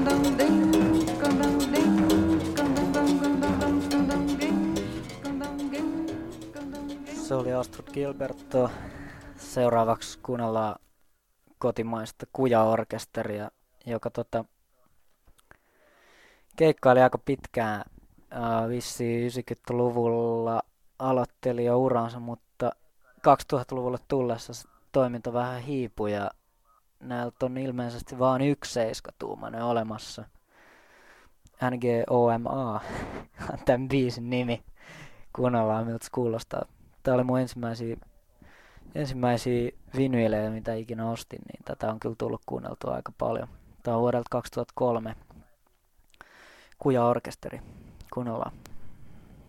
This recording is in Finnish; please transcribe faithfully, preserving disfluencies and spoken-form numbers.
Se oli Astrud Gilberto. Seuraavaksi kuunnellaan kotimaista Kuja-orkesteria, joka tota, keikkaili aika pitkään. Äh, vissiin yhdeksänkymmentäluvulla aloitteli jo uransa, mutta kaksituhattaluvulle tullessa se toiminta vähän hiipui ja näiltä on ilmeisesti vain yksi seiskatuumainen olemassa. N G O M A on tämän biisin nimi. Kuunnellaan miltä se kuulostaa. Tää oli mun ensimmäisiä, ensimmäisiä vinyylejä, mitä ikinä ostin, niin tätä on kyllä tullut kuunneltua aika paljon. Tää on vuodelta kaksituhattakolme. Kuja-orkesteri. Kuunnellaan.